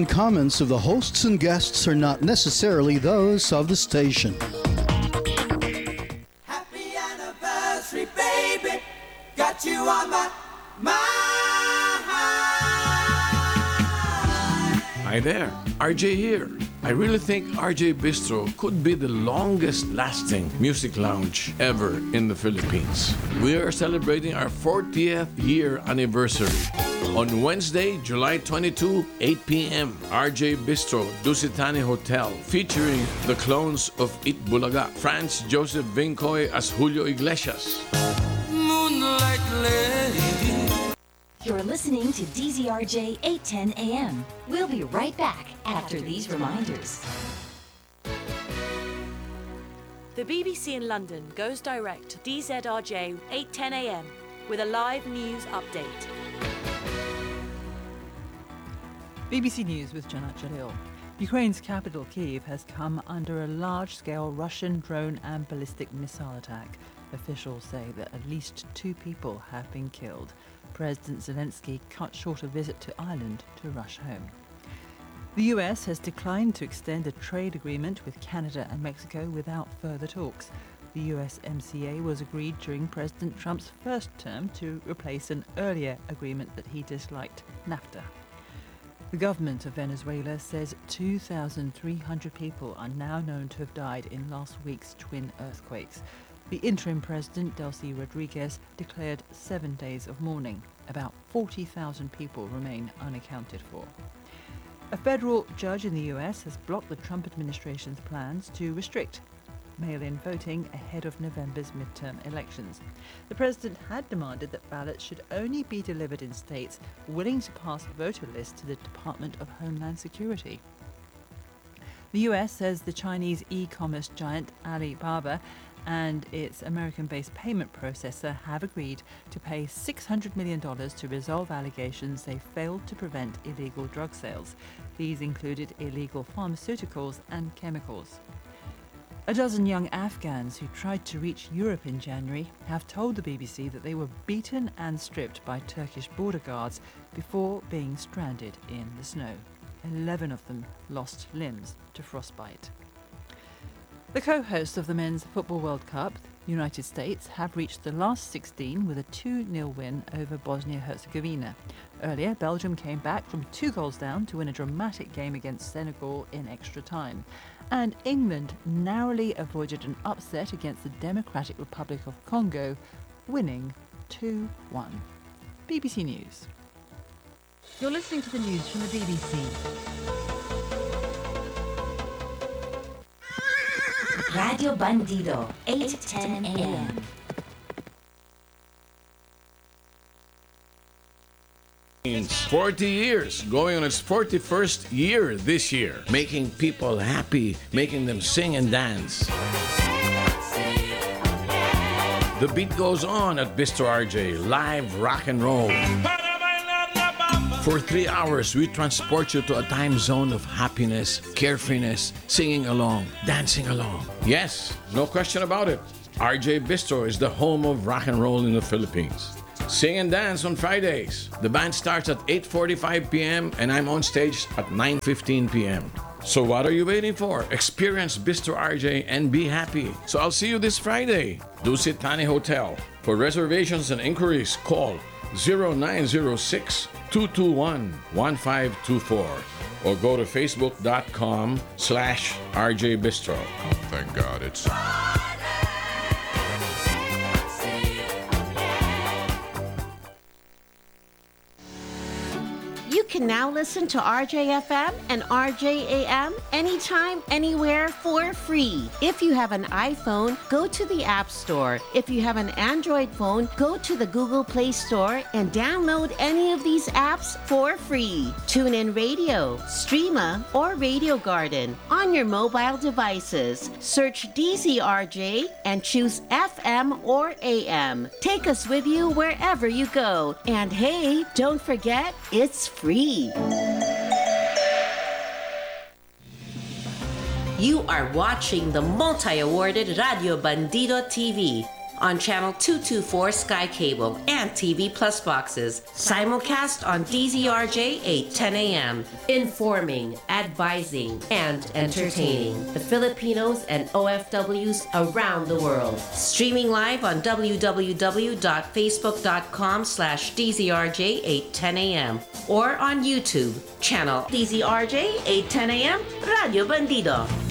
and comments of the hosts and guests are not necessarily those of the station. Happy anniversary, baby. Got you on my mind. Hi there, RJ here. I really think RJ Bistro could be the longest lasting music lounge ever in the Philippines. We are celebrating our 40th year anniversary. On Wednesday, July 22, 8 p.m., RJ Bistro, Dusitani Hotel, featuring the clones of It Bulaga, Franz Joseph Vincoy as Julio Iglesias. Moonlight lady. You're listening to DZRJ 810 AM. We'll be right back after these reminders. The BBC in London goes direct to DZRJ 810 AM with a live news update. BBC News with Janat Jalil. Ukraine's capital, Kyiv, has come under a large-scale Russian drone and ballistic missile attack. Officials say that at least 2 people have been killed. President Zelensky cut short a visit to Ireland to rush home. The US has declined to extend a trade agreement with Canada and Mexico without further talks. The USMCA was agreed during President Trump's first term to replace an earlier agreement that he disliked, NAFTA. The government of Venezuela says 2,300 people are now known to have died in last week's twin earthquakes. The interim president, Delcy Rodriguez, declared 7 days of mourning. About 40,000 people remain unaccounted for. A federal judge in the US has blocked the Trump administration's plans to restrict mail-in voting ahead of November's midterm elections. The president had demanded that ballots should only be delivered in states willing to pass voter lists to the Department of Homeland Security. The US says the Chinese e-commerce giant Alibaba and its American-based payment processor have agreed to pay $600 million to resolve allegations they failed to prevent illegal drug sales. These included illegal pharmaceuticals and chemicals. A dozen young Afghans who tried to reach Europe in January have told the BBC that they were beaten and stripped by Turkish border guards before being stranded in the snow. 11 of them lost limbs to frostbite. The co-hosts of the Men's Football World Cup, the United States, have reached the last 16 with a 2-0 win over Bosnia-Herzegovina. Earlier, Belgium came back from 2 goals down to win a dramatic game against Senegal in extra time. And England narrowly avoided an upset against the Democratic Republic of Congo, winning 2-1. BBC News. You're listening to the news from the BBC. Radio Bandido, 810 AM. It's 40 years, going on its 41st year this year, making people happy, making them sing and dance. The beat goes on at Bistro RJ, live rock and roll. For 3 hours, we transport you to a time zone of happiness, carefreeness, singing along, dancing along. Yes, no question about it. RJ Bistro is the home of rock and roll in the Philippines. Sing and dance on Fridays. The band starts at 8:45 p.m. and I'm on stage at 9:15 p.m. So what are you waiting for? Experience Bistro RJ and be happy. So I'll see you this Friday. Dusit Thani Hotel. For reservations and inquiries, call 0906-221-1524 or go to facebook.com/RJ Bistro. Thank God it's... You can now listen to RJFM and RJAM anytime, anywhere for free. If you have an iPhone, go to the App Store. If you have an Android phone, go to the Google Play Store and download any of these apps for free. TuneIn Radio, Streama, or Radio Garden on your mobile devices. Search DZRJ and choose FM or AM. Take us with you wherever you go. And hey, don't forget, it's free. You are watching the multi-awarded Radio Bandido TV, on Channel 224 Sky Cable and TV Plus boxes. Simulcast on DZRJ 8:10 a.m. Informing, advising, and entertaining the Filipinos and OFWs around the world. Streaming live on www.facebook.com/DZRJ 8:10 a.m. or on YouTube, channel DZRJ 8:10 a.m. Radio Bandido.